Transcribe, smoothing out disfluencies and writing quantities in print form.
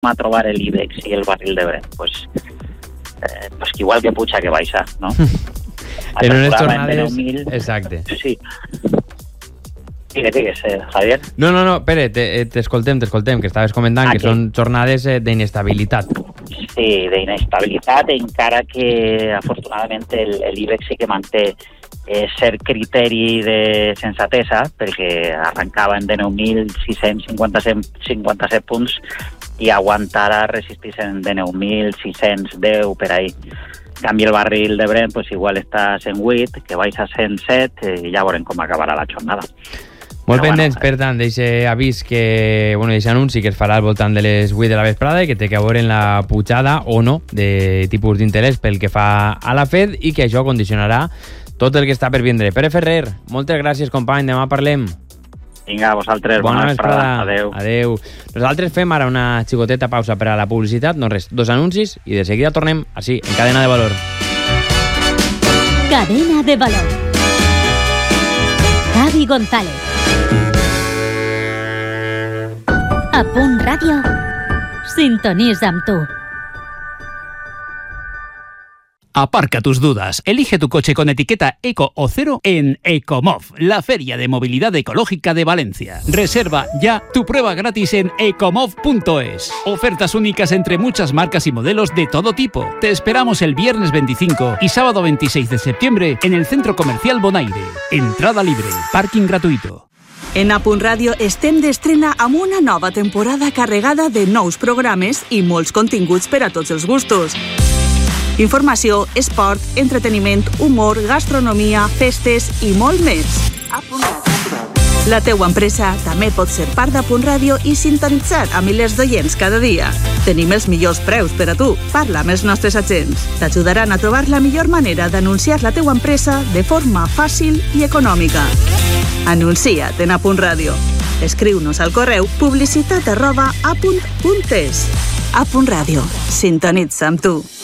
a trobar l'IBEX i el barril de Brent? Pues que igual que puja que baixa, no? En unes jornades... Exacte. Sí. Digues, Javier. No, Pere, t'escoltem, que estaves comentant que són jornades d'inestabilitat. Sí, d'inestabilitat, encara que afortunadament l'IBEX sí que manté cert criteri de sensatesa, perquè arrencava en 19.657 punts i aguantarà resistir en 19.610 per ahí. En canvi, el barril de Brent pues, igual està a 108, que baixa a 107 i ja veurem com acabarà la jornada. Molt pendents, per tant, d'aquest avís que, d'aquest anunci que es farà al voltant de les 8 de la vesprada i que té que veure en la pujada o no de tipus d'interès pel que fa a la Fed i que això condicionarà tot el que està per vindre. Pere Ferrer, moltes gràcies, company, demà parlem. Vinga, vosaltres, bona vesprada. Adeu. Nosaltres fem ara una xicoteta pausa per a la publicitat, no res, 2 anuncis i de seguida tornem així, en Cadena de Valor. Cadena de Valor. Javi González. A Punt Ràdio, sintonitza amb tu. Aparca tus dudas. Elige tu coche con etiqueta Eco o Cero en Ecomov, la feria de movilidad ecológica de Valencia. Reserva ya tu prueba gratis en ecomov.es. Ofertas únicas entre muchas marcas y modelos de todo tipo. Te esperamos el viernes 25 y sábado 26 de septiembre en el Centro Comercial Bonaire. Entrada libre, parking gratuito. En A Punt Ràdio estem d'estrena amb una nova temporada carregada de nous programes i molts continguts per a tots els gustos. Informació, esport, entreteniment, humor, gastronomia, festes i molt més. La teua empresa també pot ser part de Punt Ràdio i sintonitzar a milers d'oients cada dia. Tenim els millors preus per a tu. Parla amb els nostres agents. T'ajudaran a trobar la millor manera d'anunciar la teua empresa de forma fàcil i econòmica. Anuncia't en A Punt Ràdio. Escriu-nos al correu publicitat@apunt.es. A Punt Ràdio. Sintonitza amb tu.